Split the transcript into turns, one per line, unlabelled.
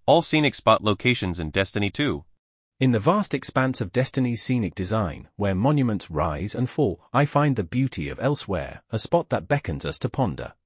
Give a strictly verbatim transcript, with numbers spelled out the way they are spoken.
All scenic spot locations in Destiny two.
In the vast expanse of Destiny's scenic design, where monuments rise and fall, I find the beauty of Elsewhere, a spot that beckons us to ponder.